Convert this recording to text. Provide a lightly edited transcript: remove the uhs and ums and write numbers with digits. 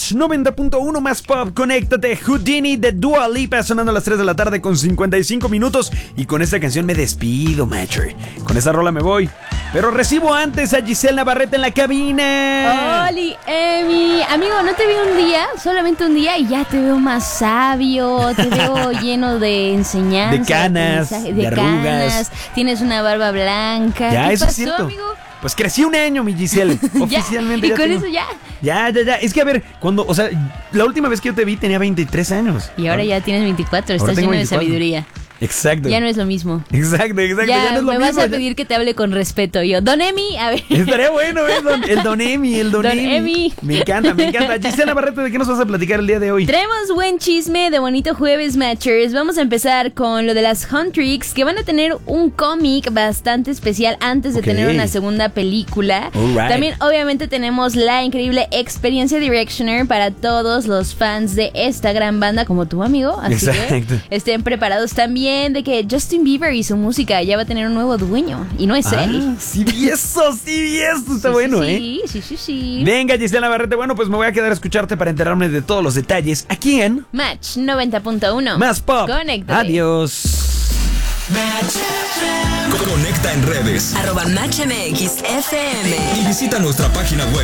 Match 90.1 más pop. Conéctate. Houdini de Dua Lipa sonando a las 3 de la tarde con 55 minutos. Y con esta canción me despido, Matcher. Con esta rola me voy. Pero recibo antes a Giselle Navarrete en la cabina. ¡Holi, Emi! Amigo, no te veo un día, solamente un día, y ya te veo más sabio, te veo lleno de enseñanza. De canas, de arrugas. Canas, tienes una barba blanca. Ya, ¿Qué eso pasó, es cierto. amigo? Pues crecí un año, mi Giselle. Oficialmente. ¿Y ya con tengo... eso ya? Ya. Es que a ver, la última vez que yo te vi tenía 23 años. Y ahora ya tienes 24, estás tengo lleno 24. de sabiduría. Exacto. Ya no es lo mismo. Exacto. Ya no es lo me mismo. vas a pedir que te hable con respeto. Yo, Don Emi, a ver. Estaría bueno, el Don Emi. Don Emi. Me encanta. Giselle Navarrete, ¿de qué nos vas a platicar el día de hoy? Traemos buen chisme de bonito jueves, Matchers. Vamos a empezar con lo de las Huntrix, que van a tener un cómic bastante especial antes de tener una segunda película. Right. También, obviamente, tenemos la increíble experiencia Directioner para todos los fans de esta gran banda, como tu amigo. Así que estén preparados también de que Justin Bieber y su música ya va a tener un nuevo dueño. Y no es él. Sí vi eso. Está bueno, Sí. Venga, Giselle Navarrete. Bueno, pues me voy a quedar a escucharte para enterarme de todos los detalles. Aquí en Match 90.1 Más Pop. Conéctate. Adiós. Conecta en redes. @MatchMXFM. Y visita nuestra página web